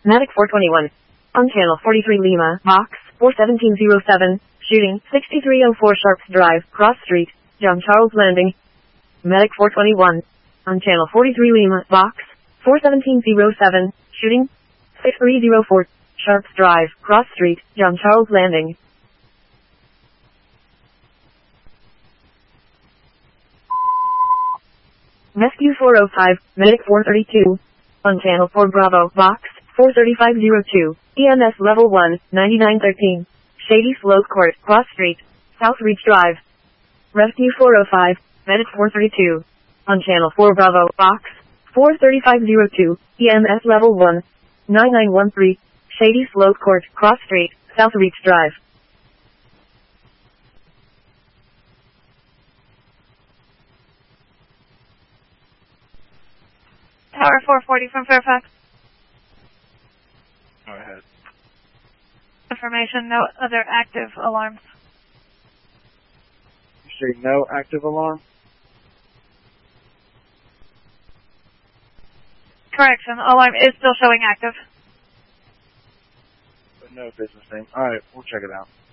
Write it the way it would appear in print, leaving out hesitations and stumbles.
Medic 421. On channel 43 Lima, box 41707, shooting 6304 Sharps Drive, Cross Street, John Charles Landing. Medic 421. On channel 43 Lima, box 41707, shooting 6304 Sharps Drive, Cross Street, John Charles Landing. Rescue 405, Medic 432. On channel 4 Bravo, box 43502, EMS level 1, 9913. Shady Slope Court, Cross Street, South Reach Drive. Rescue 405, Medic 432. On channel 4 Bravo, box 43502, EMS level 1, 9913. Shady Slope Court, Cross Street, South Reach Drive. Tower 440 from Fairfax. Go ahead. Information, no other active alarms. You say no active alarm? Correction, alarm is still showing active. But no business name. Alright, we'll check it out.